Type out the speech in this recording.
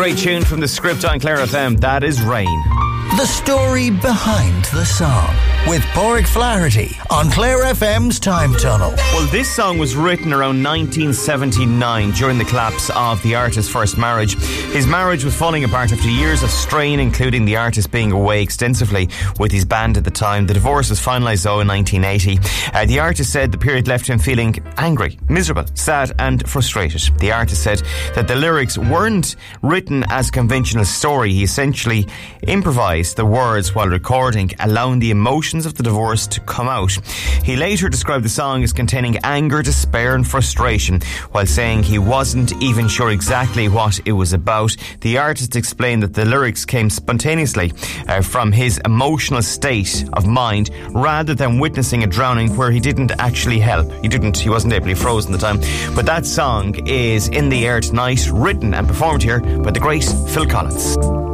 great tune from the script on Clare FM. That is Rain. The story behind the song with Pádraig Flaherty on Clare FM's Time Tunnel. Well, this song was written around 1979 during the collapse of the artist's first marriage. His marriage was falling apart after years of strain, including the artist being away extensively with his band at the time. The divorce was finalised though in 1980. The artist said the period left him feeling angry, miserable, sad and frustrated. The artist said that the lyrics weren't written as a conventional story. He essentially improvised the words while recording, allowing the emotions of the divorce to come out. He later described the song as containing anger, despair and frustration, while saying he wasn't even sure exactly what it was about. The artist explained that the lyrics came spontaneously from his emotional state of mind rather than witnessing a drowning where he didn't actually help. He wasn't able to froze in the time. But that song is In the Air Tonight, written and performed here by the great Phil Collins.